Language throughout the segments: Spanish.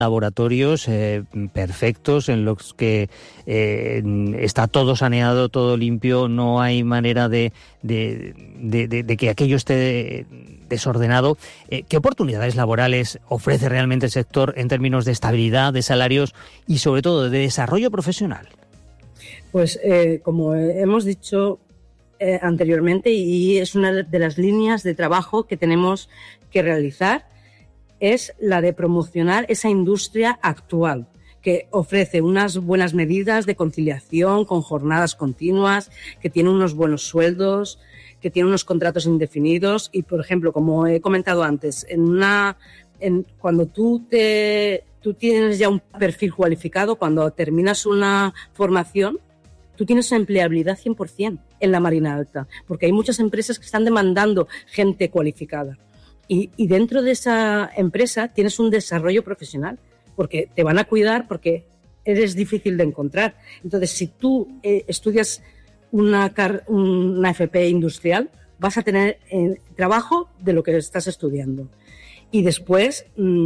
laboratorios perfectos en los que está todo saneado, todo limpio, no hay manera de que aquello esté desordenado. ¿Qué oportunidades laborales ofrece realmente el sector en términos de estabilidad, de salarios y sobre todo de desarrollo profesional? Pues como hemos dicho anteriormente, y es una de las líneas de trabajo que tenemos que realizar, es la de promocionar esa industria actual, que ofrece unas buenas medidas de conciliación con jornadas continuas, que tiene unos buenos sueldos, que tiene unos contratos indefinidos y, por ejemplo, como he comentado antes, cuando tú tienes ya un perfil cualificado, cuando terminas una formación, tú tienes empleabilidad 100% en la Marina Alta, porque hay muchas empresas que están demandando gente cualificada. Y dentro de esa empresa tienes un desarrollo profesional, porque te van a cuidar, porque eres difícil de encontrar. Entonces, si tú estudias una FP industrial, vas a tener trabajo de lo que estás estudiando. Y después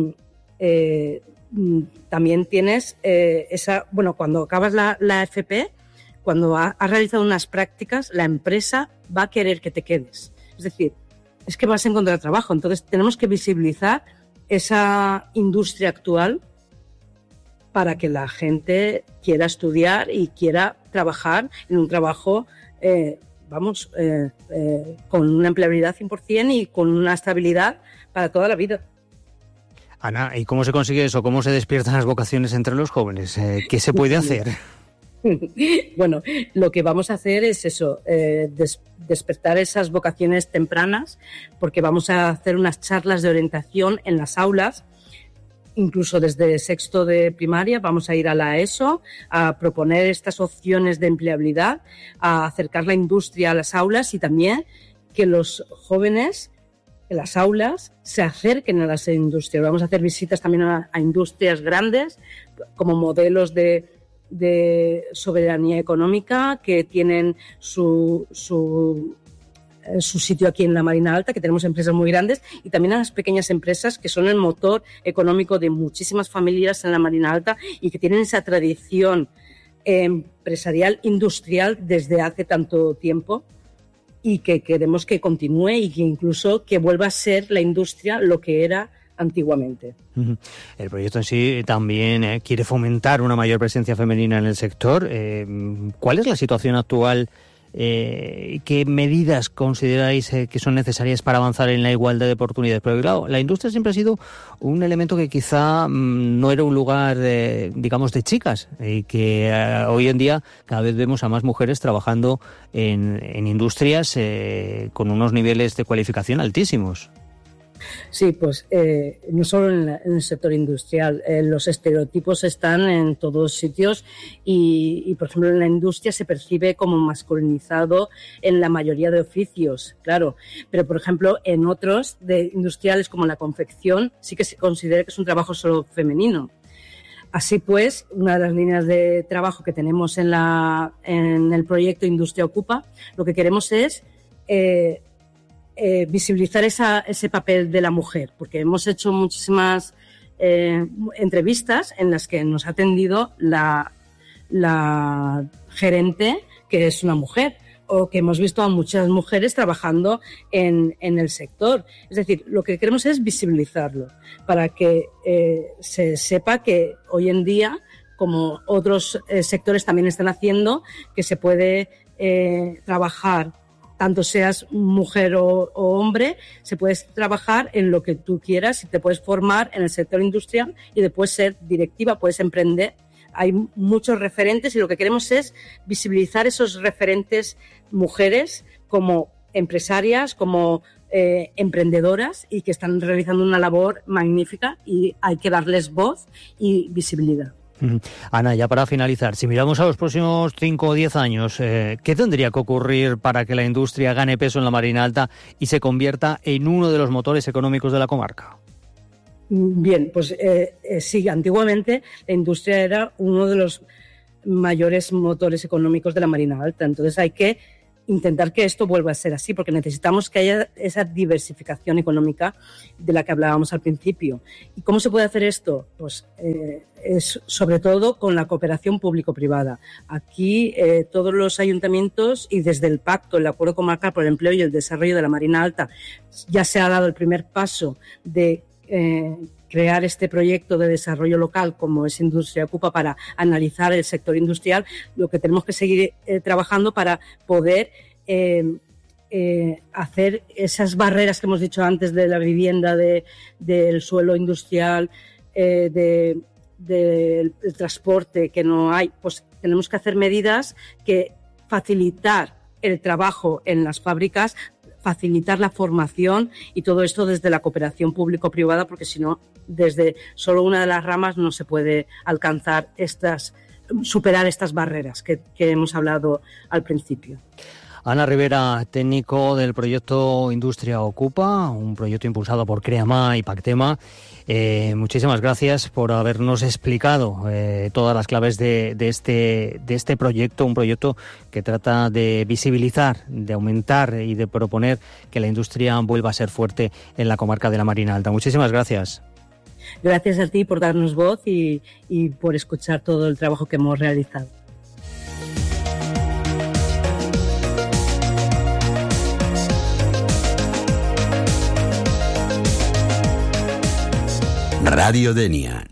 también tienes cuando acabas la FP, cuando has realizado unas prácticas, la empresa va a querer que te quedes. Es decir, es que vas a encontrar trabajo. Entonces tenemos que visibilizar esa industria actual para que la gente quiera estudiar y quiera trabajar en un trabajo, con una empleabilidad 100% y con una estabilidad para toda la vida. Ana, ¿y cómo se consigue eso? ¿Cómo se despiertan las vocaciones entre los jóvenes? ¿Qué se puede hacer? Bueno, lo que vamos a hacer es eso, despertar esas vocaciones tempranas, porque vamos a hacer unas charlas de orientación en las aulas, incluso desde sexto de primaria. Vamos a ir a la ESO a proponer estas opciones de empleabilidad, a acercar la industria a las aulas y también que los jóvenes en las aulas se acerquen a las industrias. Vamos a hacer visitas también a industrias grandes como modelos de soberanía económica que tienen su sitio aquí en la Marina Alta, que tenemos empresas muy grandes, y también a las pequeñas empresas que son el motor económico de muchísimas familias en la Marina Alta y que tienen esa tradición empresarial, industrial desde hace tanto tiempo y que queremos que continúe y que incluso que vuelva a ser la industria lo que era antiguamente. El proyecto en sí también quiere fomentar una mayor presencia femenina en el sector. ¿Cuál es la situación actual? ¿Qué medidas consideráis que son necesarias para avanzar en la igualdad de oportunidades? Porque claro, la industria siempre ha sido un elemento que quizá no era un lugar, digamos, de chicas, y que hoy en día cada vez vemos a más mujeres trabajando en industrias con unos niveles de cualificación altísimos. Sí, pues no solo en el sector industrial, los estereotipos están en todos sitios y, por ejemplo, en la industria se percibe como masculinizado en la mayoría de oficios, claro, pero, por ejemplo, en otros de industriales como la confección sí que se considera que es un trabajo solo femenino. Así pues, una de las líneas de trabajo que tenemos en el proyecto Industria Ocupa, lo que queremos es visibilizar ese papel de la mujer, porque hemos hecho muchísimas entrevistas en las que nos ha atendido la gerente, que es una mujer, o que hemos visto a muchas mujeres trabajando en el sector. Es decir, lo que queremos es visibilizarlo para que se sepa que hoy en día, como otros sectores también están haciendo, que se puede trabajar, tanto seas mujer o hombre, se puede trabajar en lo que tú quieras y te puedes formar en el sector industrial y después ser directiva, puedes emprender. Hay muchos referentes y lo que queremos es visibilizar esos referentes mujeres como empresarias, como emprendedoras y que están realizando una labor magnífica y hay que darles voz y visibilidad. Ana, ya para finalizar, si miramos a los próximos 5 o 10 años, ¿qué tendría que ocurrir para que la industria gane peso en la Marina Alta y se convierta en uno de los motores económicos de la comarca? Bien, pues sí, antiguamente la industria era uno de los mayores motores económicos de la Marina Alta, entonces hay que intentar que esto vuelva a ser así, porque necesitamos que haya esa diversificación económica de la que hablábamos al principio. ¿Y cómo se puede hacer esto? Pues es sobre todo con la cooperación público-privada. Aquí todos los ayuntamientos y desde el pacto, el Acuerdo Comarcal por el Empleo y el Desarrollo de la Marina Alta, ya se ha dado el primer paso de crear este proyecto de desarrollo local como es Industria Ocupa para analizar el sector industrial. Lo que tenemos que seguir trabajando para poder hacer esas barreras que hemos dicho antes de la vivienda, del suelo industrial, del transporte que no hay, pues tenemos que hacer medidas que facilitar el trabajo en las fábricas, facilitar la formación y todo esto desde la cooperación público-privada, porque si no, desde solo una de las ramas no se puede alcanzar superar estas barreras que hemos hablado al principio. Ana Rivera, técnico del proyecto Industria Ocupa, un proyecto impulsado por CREAMA y Pactema. Muchísimas gracias por habernos explicado todas las claves de este proyecto, un proyecto que trata de visibilizar, de aumentar y de proponer que la industria vuelva a ser fuerte en la comarca de la Marina Alta. Muchísimas gracias. Gracias a ti por darnos voz y por escuchar todo el trabajo que hemos realizado. Radio Denia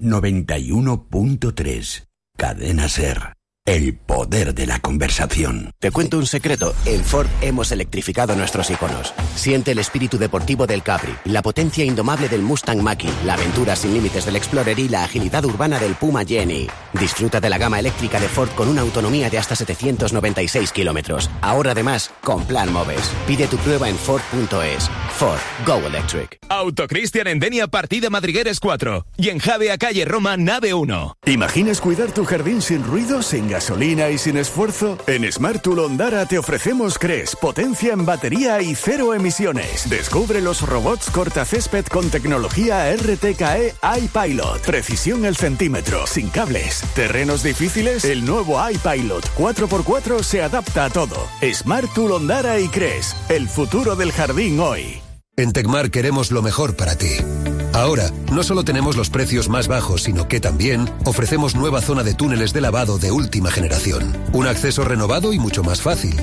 91.3. Cadena SER. El poder de la conversación. Te cuento un secreto. En Ford hemos electrificado nuestros iconos. Siente el espíritu deportivo del Capri, la potencia indomable del Mustang Mach-E, la aventura sin límites del Explorer y la agilidad urbana del Puma Jenny. Disfruta de la gama eléctrica de Ford con una autonomía de hasta 796 kilómetros. Ahora además, con Plan Moves. Pide tu prueba en Ford.es. Ford. Go Electric. Autocristian en Denia, partida Madrigueres 4. Y en Javea, calle Roma, nave 1. ¿Imaginas cuidar tu jardín sin ruido, sin gasolina y sin esfuerzo? En Smart Tool Ondara te ofrecemos CRES, potencia en batería y cero emisiones. Descubre los robots cortacésped con tecnología RTKE iPilot. Precisión el centímetro, sin cables. ¿Terrenos difíciles? El nuevo iPilot 4x4 se adapta a todo. Smart Tool Ondara y CRES, el futuro del jardín hoy. En Tecmar queremos lo mejor para ti. Ahora, no solo tenemos los precios más bajos, sino que también ofrecemos nueva zona de túneles de lavado de última generación. Un acceso renovado y mucho más fácil.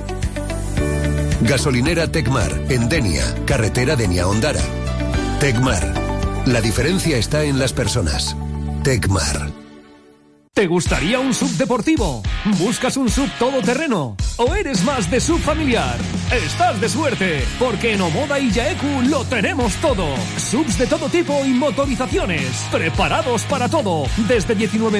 Gasolinera Tecmar, en Denia, carretera Denia-Ondara. Tecmar. La diferencia está en las personas. Tecmar. ¿Te gustaría un SUV deportivo? ¿Buscas un SUV todoterreno? ¿O eres más de SUV familiar? Estás de suerte, porque en Omoda y Yaeku lo tenemos todo. SUVs de todo tipo y motorizaciones, preparados para todo, desde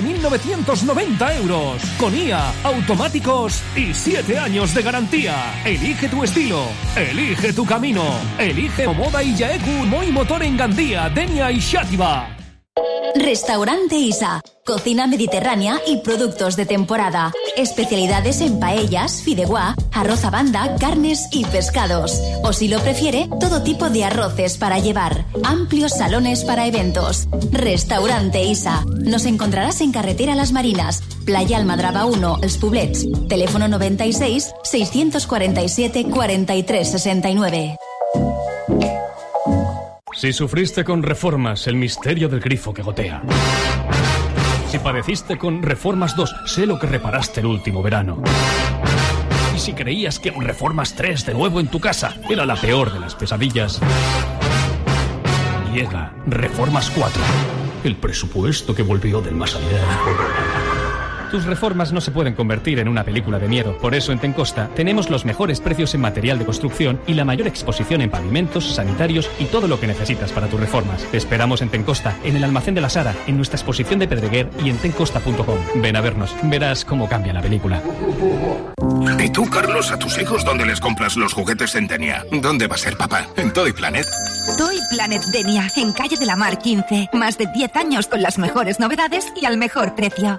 19.990 euros, con IA, automáticos y 7 años de garantía. Elige tu estilo, elige tu camino, elige Omoda y Yaeku, Moi Motor en Gandía, Denia y Xàtiva. Restaurante Isa, cocina mediterránea y productos de temporada. Especialidades en paellas, fideuá, arroz a banda, carnes y pescados. O si lo prefiere, todo tipo de arroces para llevar. Amplios salones para eventos. Restaurante Isa. Nos encontrarás en carretera Las Marinas, Playa Almadraba 1, Els Poblets. Teléfono 96 647 43 69. Si sufriste con Reformas, el misterio del grifo que gotea. Si padeciste con Reformas 2, sé lo que reparaste el último verano. Y si creías que un Reformas 3 de nuevo en tu casa era la peor de las pesadillas, llega Reformas 4, el presupuesto que volvió del más allá. Tus reformas no se pueden convertir en una película de miedo. Por eso en Tencosta tenemos los mejores precios en material de construcción y la mayor exposición en pavimentos, sanitarios y todo lo que necesitas para tus reformas. Te esperamos en Tencosta, en el Almacén de la Sara, en nuestra exposición de Pedreguer y en tencosta.com. Ven a vernos, verás cómo cambia la película. ¿Y tú, Carlos, a tus hijos dónde les compras los juguetes en Denia? ¿Dónde va a ser papá? ¿En Toy Planet? Toy Planet Denia, en Calle de la Mar 15. Más de 10 años con las mejores novedades y al mejor precio.